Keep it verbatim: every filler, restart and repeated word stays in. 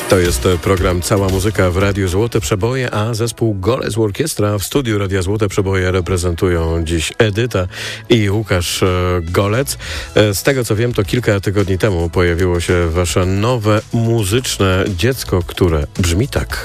To jest program Cała Muzyka w Radiu Złote Przeboje, a zespół Golec Orkiestra w studiu Radia Złote Przeboje reprezentują dziś Edyta i Łukasz Golec. Z tego co wiem, to kilka tygodni temu pojawiło się wasze nowe muzyczne dziecko, które brzmi tak.